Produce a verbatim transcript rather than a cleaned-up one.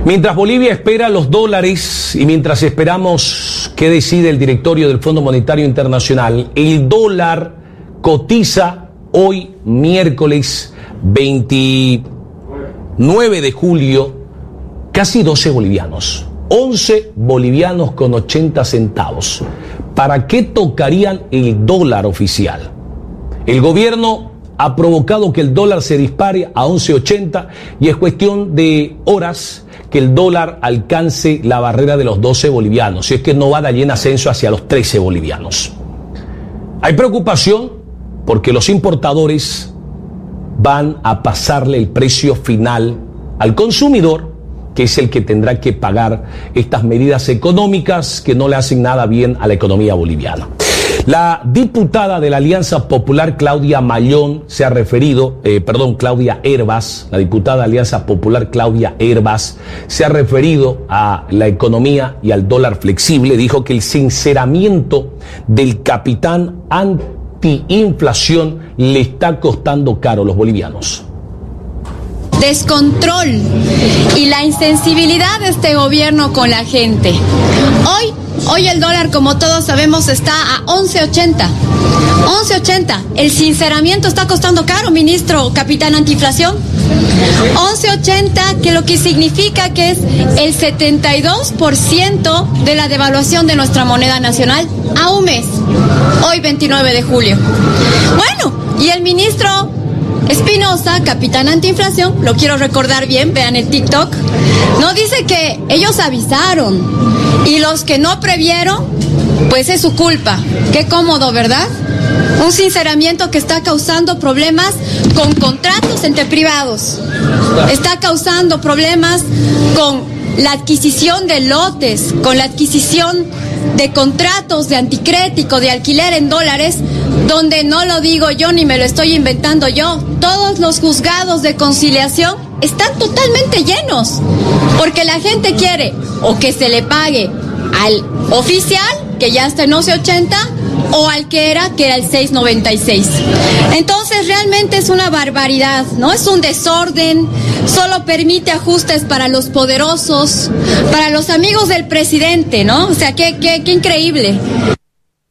Mientras Bolivia espera los dólares y mientras esperamos qué decide el directorio del Fondo Monetario Internacional, el dólar cotiza hoy miércoles veintinueve de julio casi doce bolivianos, once bolivianos con ochenta centavos. ¿Para qué tocarían el dólar oficial? El gobierno ha provocado que el dólar se dispare a once ochenta y es cuestión de horas que el dólar alcance la barrera de los doce bolivianos, si es que no va de allí en ascenso hacia los trece bolivianos. Hay preocupación porque los importadores van a pasarle el precio final al consumidor, que es el que tendrá que pagar estas medidas económicas que no le hacen nada bien a la economía boliviana. La diputada de la Alianza Popular, Claudia Mallón, se ha referido, eh, perdón, Claudia Hervas, la diputada de Alianza Popular, Claudia Hervas, se ha referido a la economía y al dólar flexible. Dijo que el sinceramiento del capitán antiinflación le está costando caro a los bolivianos. Descontrol y la insensibilidad de este gobierno con la gente. Hoy, hoy el dólar, como todos sabemos, está a once ochenta. once ochenta. El sinceramiento está costando caro, ministro capitán antiinflación. once ochenta, que lo que significa que es el setenta y dos por ciento de la devaluación de nuestra moneda nacional a un mes. Hoy veintinueve de julio. Bueno, y el ministro Espinosa, capitán antiinflación, lo quiero recordar bien, vean el TikTok, no dice que ellos avisaron y los que no previeron, pues es su culpa. Qué cómodo, ¿verdad? Un sinceramiento que está causando problemas con contratos entre privados, está causando problemas con la adquisición de lotes, con la adquisición de contratos de anticrético, de alquiler en dólares, donde no lo digo yo ni me lo estoy inventando yo, todos los juzgados de conciliación están totalmente llenos, porque la gente quiere o que se le pague al oficial, que ya está en once ochenta, o al que era, que era el seis noventa y seis. Entonces realmente es una barbaridad, ¿no? Es un desorden, solo permite ajustes para los poderosos, para los amigos del presidente, ¿no? O sea, qué, qué, qué increíble.